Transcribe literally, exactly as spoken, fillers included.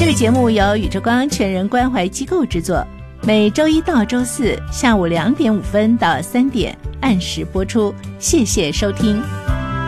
这个节目由宇宙光全人关怀机构制作，每周一到周四下午两点五分到三点按时播出，谢谢收听。